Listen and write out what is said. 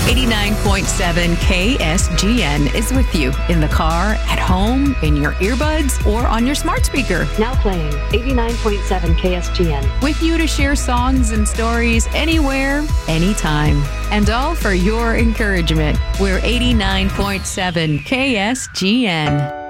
89.7 KSGN is with you in the car, at home, in your earbuds, or on your smart speaker. Now playing 89.7 KSGN. With you to share songs and stories anywhere, anytime. And all for your encouragement. We're 89.7 KSGN.